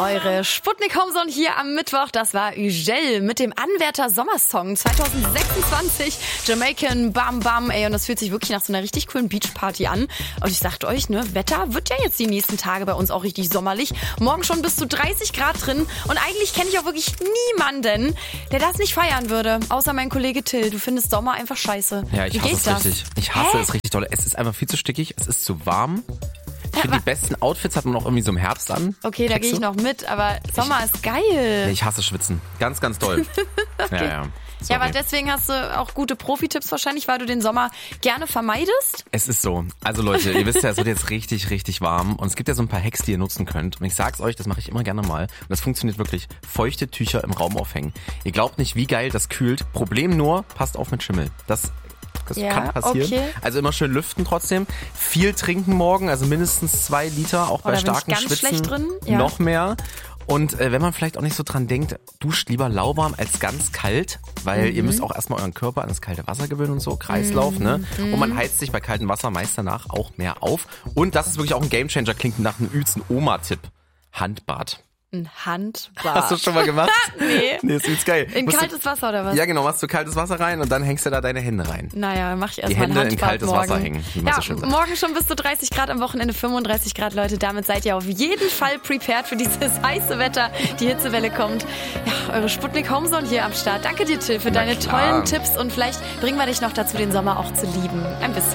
Eure Sputnik Homezone hier am Mittwoch, das war Ugel mit dem Anwärter Sommersong 2026, Jamaican Bam Bam, ey, und das fühlt sich wirklich nach so einer richtig coolen Beachparty an. Und ich sagte euch, ne, Wetter wird ja jetzt die nächsten Tage bei uns auch richtig sommerlich. Morgen schon bis zu 30 Grad drin und eigentlich kenne ich auch wirklich niemanden, der das nicht feiern würde, außer mein Kollege Till. Du findest Sommer einfach scheiße. Ja, ich hasse es richtig. Ich hasse es richtig doll. Es ist einfach viel zu stickig, es ist zu warm. Ich finde, die besten Outfits hat man auch irgendwie so im Herbst an. Okay, da gehe ich noch mit, aber Sommer ist geil. Ich hasse Schwitzen. Ganz, ganz doll. Okay. Ja. Ja, aber deswegen hast du auch gute Profi-Tipps wahrscheinlich, weil du den Sommer gerne vermeidest? Es ist so. Also Leute, ihr wisst ja, es wird jetzt richtig, richtig warm. Und es gibt ja so ein paar Hacks, die ihr nutzen könnt. Und ich sag's euch, das mache ich immer gerne mal. Und das funktioniert wirklich. Feuchte Tücher im Raum aufhängen. Ihr glaubt nicht, wie geil das kühlt. Problem nur, passt auf mit Schimmel. Das kann passieren. Okay. Also immer schön lüften trotzdem. Viel trinken morgen, also mindestens 2 Liter, auch bei starkem ganz Schwitzen schlecht drin. Ja. Noch mehr. Und wenn man vielleicht auch nicht so dran denkt, duscht lieber lauwarm als ganz kalt, weil ihr müsst auch erstmal euren Körper an das kalte Wasser gewöhnen und so, Kreislauf, ne? Und man heizt sich bei kaltem Wasser meist danach auch mehr auf. Und das ist wirklich auch ein Gamechanger, klingt nach einem übelsten Oma-Tipp. Handbad. Ein Handbad. Hast du schon mal gemacht? Nee. Nee, ist geil. In kaltes Wasser oder was? Ja, genau, machst du kaltes Wasser rein und dann hängst du da deine Hände rein. Naja, mach ich erst Die mal ein Hände Handbad in kaltes morgen. Wasser hängen, wie man so schön sagt. Morgen schon bis zu 30 Grad, am Wochenende 35 Grad, Leute. Damit seid ihr auf jeden Fall prepared für dieses heiße Wetter. Die Hitzewelle kommt. Ja, eure Sputnik Homezone hier am Start. Danke dir, Till, für deine tollen Tipps und vielleicht bringen wir dich noch dazu, den Sommer auch zu lieben. Ein bisschen.